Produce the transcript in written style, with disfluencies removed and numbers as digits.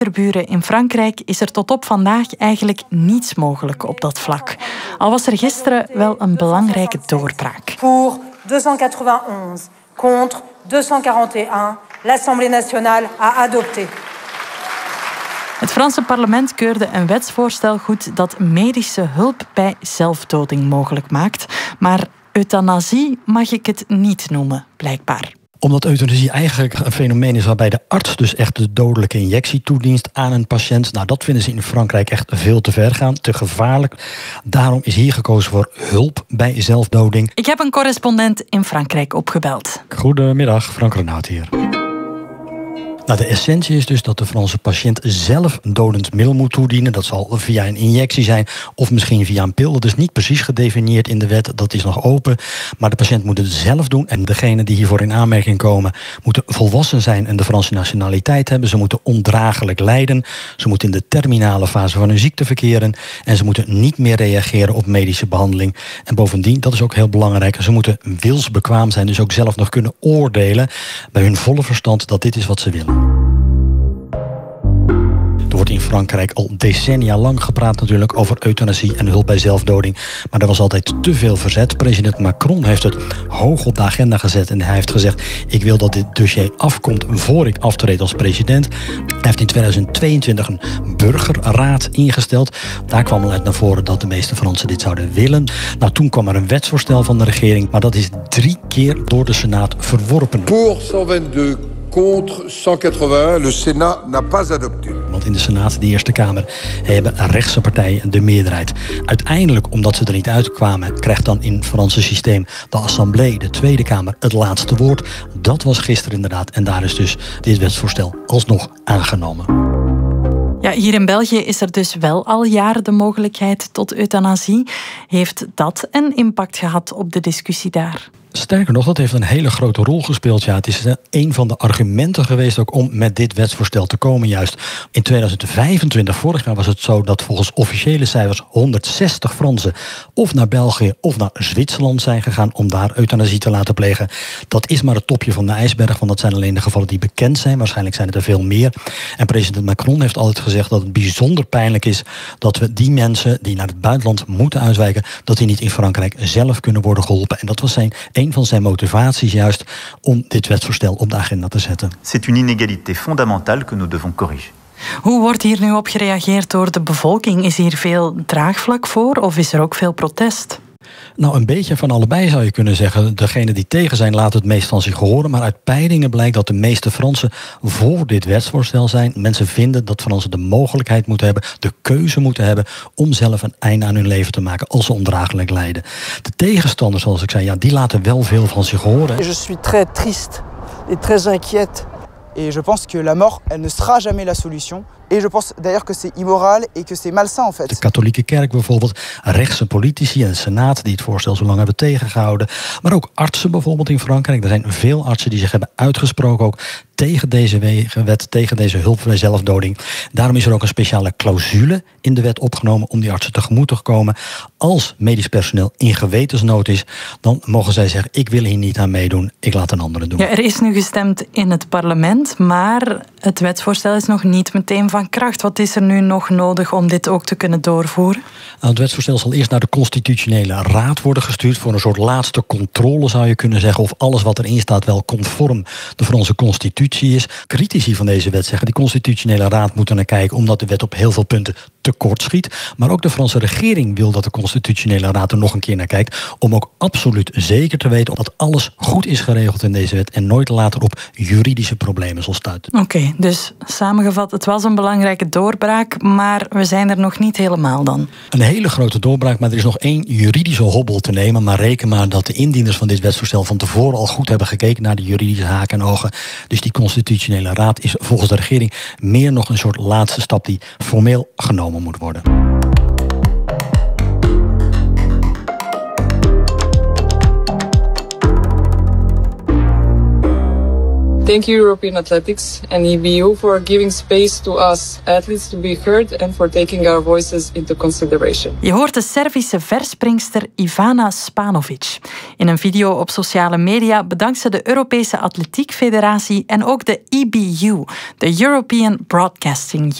Buren in Frankrijk is er tot op vandaag eigenlijk niets mogelijk op dat vlak. Al was er gisteren wel een belangrijke doorbraak. Pour 291 contre 241, l'Assemblée nationale a adopté. Het Franse parlement keurde een wetsvoorstel goed dat medische hulp bij zelfdoding mogelijk maakt. Maar euthanasie mag ik het niet noemen, blijkbaar. Omdat euthanasie eigenlijk een fenomeen is waarbij de arts dus echt de dodelijke injectie toedient aan een patiënt. Nou, dat vinden ze in Frankrijk echt veel te ver gaan, te gevaarlijk. Daarom is hier gekozen voor hulp bij zelfdoding. Ik heb een correspondent in Frankrijk opgebeld. Goedemiddag, Frank Renaud hier. Nou, de essentie is dus dat de Franse patiënt zelf een dodend middel moet toedienen. Dat zal via een injectie zijn of misschien via een pil. Dat is niet precies gedefinieerd in de wet, dat is nog open. Maar de patiënt moet het zelf doen. En degenen die hiervoor in aanmerking komen moeten volwassen zijn en de Franse nationaliteit hebben. Ze moeten ondraaglijk lijden. Ze moeten in de terminale fase van hun ziekte verkeren. En ze moeten niet meer reageren op medische behandeling. En bovendien, dat is ook heel belangrijk, ze moeten wilsbekwaam zijn. Dus ook zelf nog kunnen oordelen bij hun volle verstand dat dit is wat ze willen. Er wordt in Frankrijk al decennia lang gepraat natuurlijk over euthanasie en hulp bij zelfdoding. Maar er was altijd te veel verzet. President Macron heeft het hoog op de agenda gezet. En hij heeft gezegd, ik wil dat dit dossier afkomt voor ik aftreed als president. Hij heeft in 2022 een burgerraad ingesteld. Daar kwam al uit naar voren dat de meeste Fransen dit zouden willen. Nou, toen kwam er een wetsvoorstel van de regering. Maar dat is 3 keer door de Senaat verworpen. Pour 122. Contre 180, le Sénat n'a pas adopté. Want in de Senaat, de Eerste Kamer, hebben rechtse partijen de meerderheid. Uiteindelijk, omdat ze er niet uitkwamen, krijgt dan in het Franse systeem de Assemblée, de Tweede Kamer, het laatste woord. Dat was gisteren inderdaad. En daar is dus dit wetsvoorstel alsnog aangenomen. Ja, hier in België is er dus wel al jaren de mogelijkheid tot euthanasie. Heeft dat een impact gehad op de discussie daar? Sterker nog, dat heeft een hele grote rol gespeeld. Ja, het is een van de argumenten geweest ook om met dit wetsvoorstel te komen. Juist in 2025, vorig jaar, was het zo dat volgens officiële cijfers 160 Fransen of naar België of naar Zwitserland zijn gegaan om daar euthanasie te laten plegen. Dat is maar het topje van de ijsberg, want dat zijn alleen de gevallen die bekend zijn. Waarschijnlijk zijn het er veel meer. En president Macron heeft altijd gezegd dat het bijzonder pijnlijk is dat we die mensen die naar het buitenland moeten uitwijken, dat die niet in Frankrijk zelf kunnen worden geholpen. En dat was een van zijn motivaties juist om dit wetsvoorstel op de agenda te zetten. C'est une inégalité fondamentale que nous devons corriger. Hoe wordt hier nu op gereageerd door de bevolking? Is hier veel draagvlak voor of is er ook veel protest? Nou, een beetje van allebei zou je kunnen zeggen. Degenen die tegen zijn laten het meest van zich horen. Maar uit peilingen blijkt dat de meeste Fransen voor dit wetsvoorstel zijn. Mensen vinden dat Fransen de mogelijkheid moeten hebben, de keuze moeten hebben om zelf een einde aan hun leven te maken als ze ondraaglijk lijden. De tegenstanders, zoals ik zei, ja, die laten wel veel van zich horen. Je suis très triste et très inquiète. Et je pense que la mort, elle ne sera jamais la solution. Et je pense d'ailleurs que c'est immoral et que c'est malsain en fait. De katholieke kerk bijvoorbeeld, rechtse politici en de Senaat die het voorstel zo lang hebben tegengehouden. Maar ook artsen bijvoorbeeld in Frankrijk. Er zijn veel artsen die zich hebben uitgesproken ook tegen deze wet, tegen deze hulp bij zelfdoding. Daarom is er ook een speciale clausule in de wet opgenomen om die artsen tegemoet te komen. Als medisch personeel in gewetensnood is, dan mogen zij zeggen, ik wil hier niet aan meedoen, ik laat een andere doen. Ja, er is nu gestemd in het parlement, maar het wetsvoorstel is nog niet meteen van kracht. Wat is er nu nog nodig om dit ook te kunnen doorvoeren? Nou, het wetsvoorstel zal eerst naar de constitutionele raad worden gestuurd voor een soort laatste controle, zou je kunnen zeggen, of alles wat erin staat wel conform de Franse constitutie is. Critici van deze wet zeggen, die constitutionele raad moet er naar kijken omdat de wet op heel veel punten tekort schiet. Maar ook de Franse regering wil dat de constitutionele raad er nog een keer naar kijkt om ook absoluut zeker te weten dat alles goed is geregeld in deze wet en nooit later op juridische problemen zal stuiten. Oké, dus samengevat, het was een belangrijke doorbraak, maar we zijn er nog niet helemaal dan. Een hele grote doorbraak, maar er is nog 1 juridische hobbel te nemen. Maar reken maar dat de indieners van dit wetsvoorstel van tevoren al goed hebben gekeken naar de juridische haken en ogen. Dus die constitutionele raad is volgens de regering meer nog een soort laatste stap die formeel genomen moet worden. Thank you, European Athletics and EBU, for giving space to us athletes to be heard and for taking our voices into consideration. Je hoort de Servische verspringster Ivana Spanovic. In een video op sociale media bedankt ze de Europese Atletiek Federatie en ook de EBU, de European Broadcasting